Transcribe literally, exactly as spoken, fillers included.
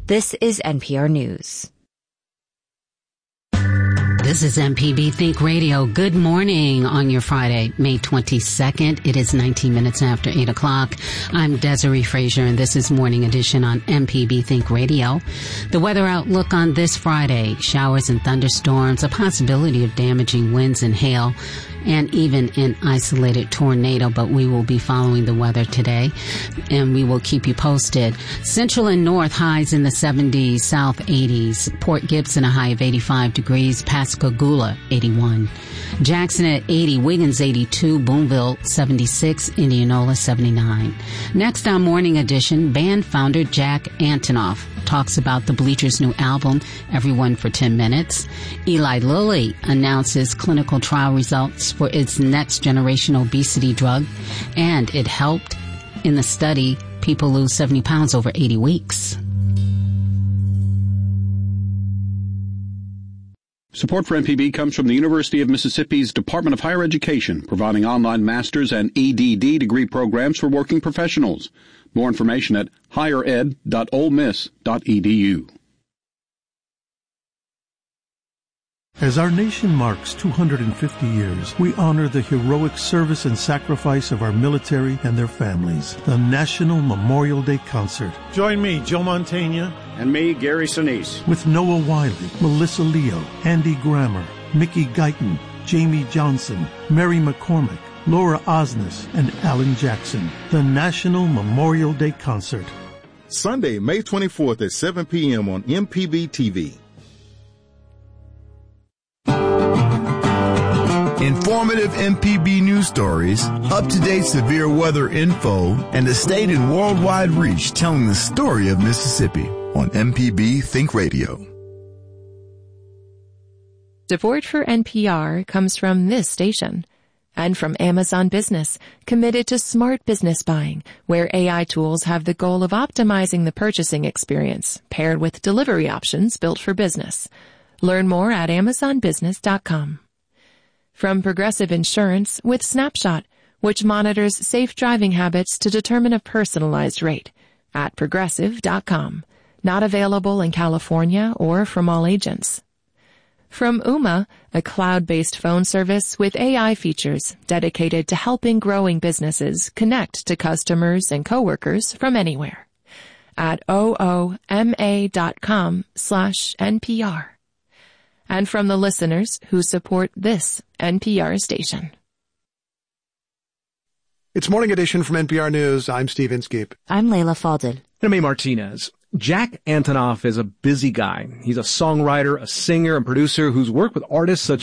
This is N P R News. This is M P B Think Radio. Good morning on your Friday, May twenty-second. It is nineteen minutes after eight o'clock. I'm Desiree Frazier, and this is Morning Edition on M P B Think Radio. The weather outlook on this Friday: showers and thunderstorms, a possibility of damaging winds and hail, and even an isolated tornado, but we will be following the weather today, and we will keep you posted. Central and north highs in the seventies, south eighties. Port Gibson a high of eighty-five degrees, Pascagoula eighty-one. Jackson at eighty, Wiggins eighty-two, Boonville seventy-six, Indianola seventy-nine. Next on Morning Edition, band founder Jack Antonoff talks about the Bleachers' new album, Everyone for ten minutes. Eli Lilly announces clinical trial results for its next generation obesity drug, and it helped in the study people lose seventy pounds over eighty weeks. Support for M P B comes from the University of Mississippi's Department of Higher Education, providing online master's and E D D degree programs for working professionals. More information at higher ed dot ole miss dot e d u. As our nation marks two hundred fifty years, we honor the heroic service and sacrifice of our military and their families. The National Memorial Day Concert. Join me, Joe Mantegna. And me, Gary Sinise. With Noah Wiley, Melissa Leo, Andy Grammer, Mickey Guyton, Jamie Johnson, Mary McCormick, Laura Osnes, and Alan Jackson. The National Memorial Day Concert. Sunday, May twenty-fourth at seven p.m. on M P B T V. Informative M P B news stories, up-to-date severe weather info, and the state and worldwide reach telling the story of Mississippi on M P B Think Radio. Support for N P R comes from this station and from Amazon Business, committed to smart business buying, where A I tools have the goal of optimizing the purchasing experience, paired with delivery options built for business. Learn more at amazon business dot com. From Progressive Insurance with Snapshot, which monitors safe driving habits to determine a personalized rate, at progressive dot com. Not available in California or from all agents. From Ooma, a cloud-based phone service with A I features dedicated to helping growing businesses connect to customers and coworkers from anywhere. At ooma dot com slash N P R. And from the listeners who support this N P R station. It's Morning Edition from N P R News. I'm Steve Inskeep. I'm Layla Falded. And I'm A. Martinez. Jack Antonoff is a busy guy. He's a songwriter, a singer, and producer who's worked with artists such